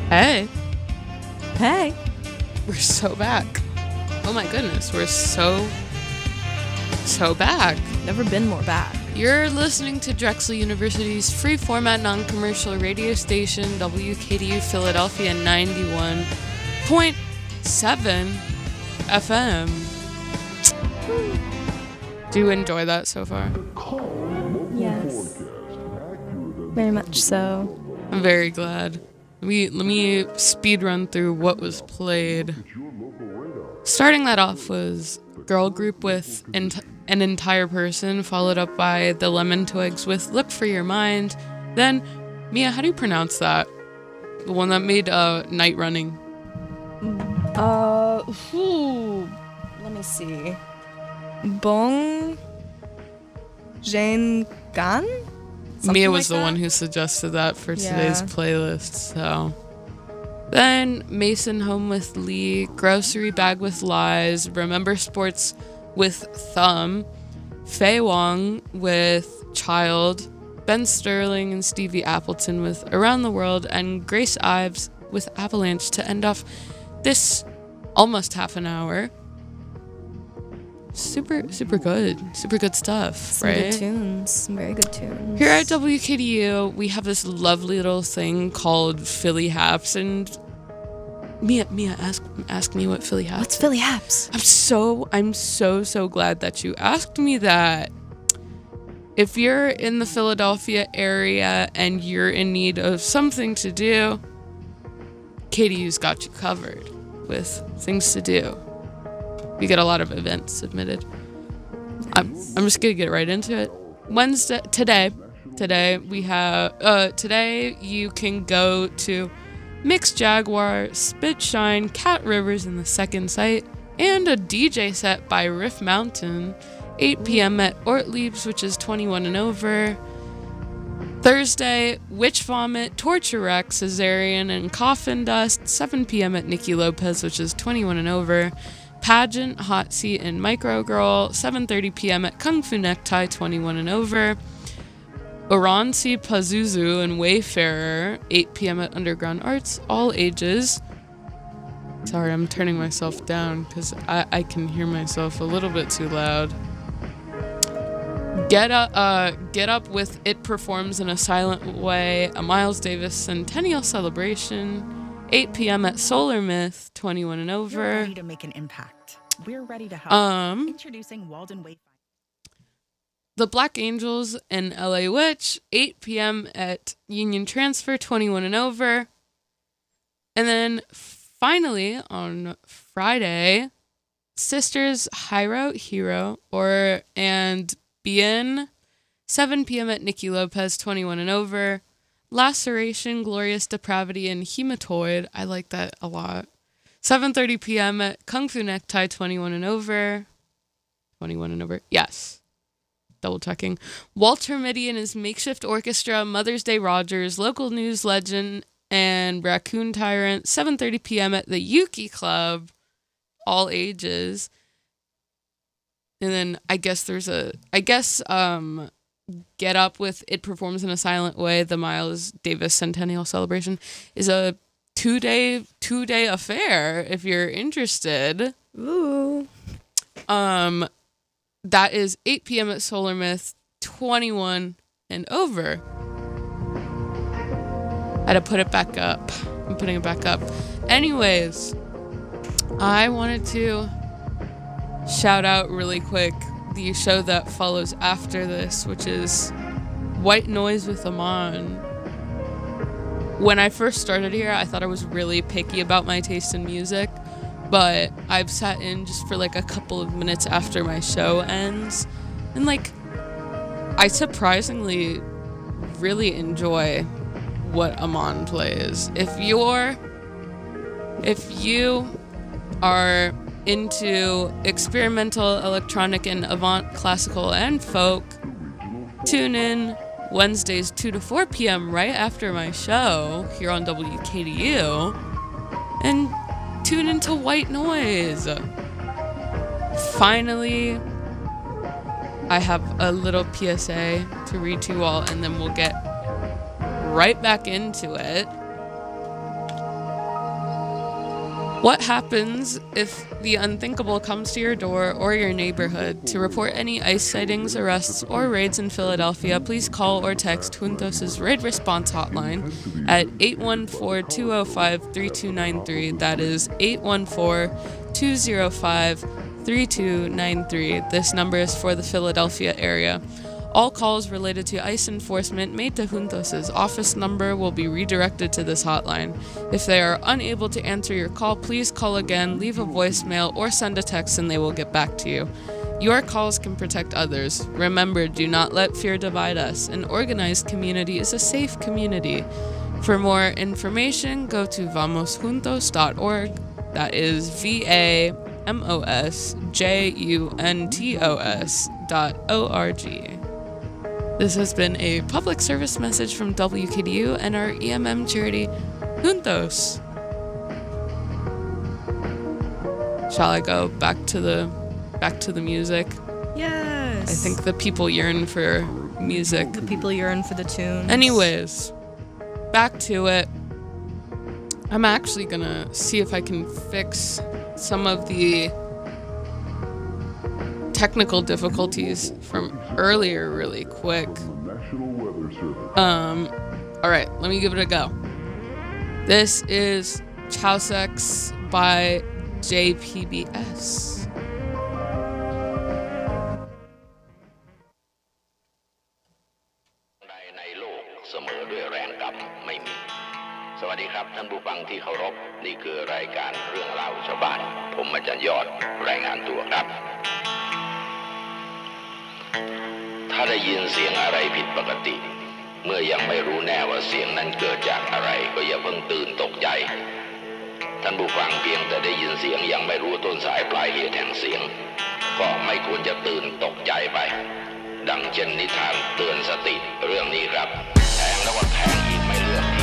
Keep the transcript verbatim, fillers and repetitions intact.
Hey. Hey. We're so back. Oh my goodness, we're so, so back. Never been more back. You're listening to Drexel University's free format non-commercial radio station, W K D U Philadelphia ninety-one point seven F M. Do you enjoy that so far? Yes. Very much so. I'm very glad. Let me, let me speed run through what was played. Starting that off was Girl Group with ent- An Entire Person, followed up by the Lemon Twigs with Look for Your Mind. Then, Mia, how do you pronounce that? The one that made uh, Night Running. Uh, whew. Let me see. Bong Jane Gan? Something Mia was like the that? one who suggested that for Yeah. today's playlist, so. Then Mason Home with Lee, Grocery Bag with Lies, Remember Sports with Thumb, Faye Wong with Child, Ben Sterling and Stevie Appleton with Around the World, and Grace Ives with Avalanche to end off this almost half an hour. Super, super good. Super good stuff, Some right? good tunes. Some very good tunes. Here at W K D U, we have this lovely little thing called Philly Haps, and Mia, Mia, ask ask me what Philly Haps. What's Philly Haps? I'm so, I'm so, so glad that you asked me that. If you're in the Philadelphia area and you're in need of something to do, K D U's got you covered with things to do. We get a lot of events submitted. I'm, I'm just gonna get right into it. Wednesday, today, today we have, uh, today you can go to Mix Jaguar, Spit Shine, Cat Rivers in the second site, and a D J set by Riff Mountain, eight p.m. at Ortlieb's, which is twenty-one and over. Thursday, Witch Vomit, Torture Wreck, Caesarean, and Coffin Dust, seven p.m. at Nikki Lopez, which is twenty-one and over. Pageant, Hot Seat, and Micro Girl, seven thirty p.m. at Kung Fu Necktie, twenty-one and over. Oransi, Pazuzu, and Wayfarer, eight p.m. at Underground Arts, all ages. Sorry, I'm turning myself down because I, I can hear myself a little bit too loud. Get up, uh, Get Up with It Performs in a Silent Way, a Miles Davis Centennial Celebration, eight p.m. at Solar Myth, twenty-one and over. You're ready to make an impact. We're ready to help. Um, Introducing Walden Wayfinder. The Black Angels and L A Witch, eight p.m. at Union Transfer, twenty-one and over. And then finally on Friday, Sisters Hyro Hero or and Bien, seven p.m. at Nikki Lopez, twenty-one and over. Laceration, Glorious Depravity, and Hematoid. I like that a lot. seven thirty p.m. at Kung Fu Necktie, twenty-one and over. twenty-one and over. Yes. Double checking. Walter Mitty and his Makeshift Orchestra, Mother's Day Rogers, Local News Legend, and Raccoon Tyrant, seven thirty p.m. at the Yuki Club, all ages. And then I guess there's a, I guess, um, Get Up with It Performs in a Silent Way, the Miles Davis Centennial Celebration, is a two-day, two-day affair, if you're interested. Ooh. Um, that is eight p.m. at Solar Myth, twenty-one and over. I had to put it back up. I'm putting it back up. Anyways, I wanted to shout out really quick the show that follows after this, which is White Noise with Amon. When I first started here, I thought I was really picky about my taste in music, but I've sat in just for like a couple of minutes after my show ends, and like, I surprisingly really enjoy what Amon plays. If you're, if you are into experimental, electronic, and avant classical and folk, tune in Wednesdays two to four p.m. right after my show here on W K D U and tune into White Noise. Finally, I have a little P S A to read to you all, and then we'll get right back into it. What happens if the unthinkable comes to your door or your neighborhood? To report any ICE sightings, arrests, or raids in Philadelphia, please call or text Juntos' Raid Response Hotline at eight one four, two zero five, three two nine three. That is eight one four, two zero five, three two nine three. This number is for the Philadelphia area. All calls related to ICE enforcement made to Juntos' office number will be redirected to this hotline. If they are unable to answer your call, please call again, leave a voicemail, or send a text and they will get back to you. Your calls can protect others. Remember, do not let fear divide us. An organized community is a safe community. For more information, go to vamos juntos dot org. That is V A M O S J U N T O S dot O R G. This has been a public service message from W K D U and our E M M charity, Juntos. Shall I go back to the back to the music? Yes. I think the people yearn for music. the people yearn for the tune. Anyways, back to it. I'm actually gonna see if I can fix some of the technical difficulties from earlier really quick. Um, alright, let me give it a go. This is Chowsex by J P B S. ในโลกเสมอด้วยแรงกรรมไม่มีสวัสดีครับท่านผู้ฟังที่เคารพนี่คือรายการเรื่องราวชาวบ้านผมอาจารย์ยอดรายงานตัวครับถ้าได้ยินเสียงอะไรผิดปกติเมื่อยังไม่รู้แน่ว่าเสียงนั้นเกิดจากอะไรก็อย่าเพิ่งตื่นตกใจท่านผู้ฟังเพียงแต่ได้ยินเสียงยังไม่รู้ต้นสายปลายเหตุแห่งเสียงก็ไม่ควรจะตื่นตกใจไปดังเช่นนิทานเตือนสติเรื่องนี้ครับแทงแล้วก็แทงอีกไม่เลือก